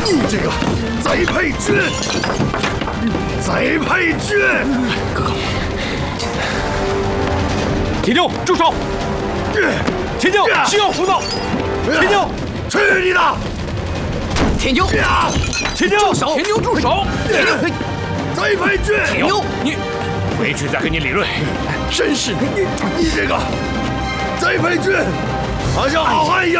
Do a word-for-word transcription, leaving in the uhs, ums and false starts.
你这个栽培军，栽培军！ 哥哥，铁牛住手！铁牛休要胡闹！铁牛， 去你的！ 铁牛， 铁牛住手！铁牛住手！铁牛， 栽培军！ 铁牛， 你回去再跟你理论。 真是你你这个栽培军，好像好汉一样。